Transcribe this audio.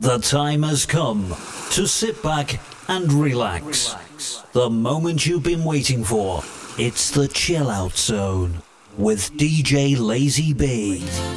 The time has come to sit back and relax. The moment you've been waiting for. It's the Chill Out Zone with DJ Lazy B.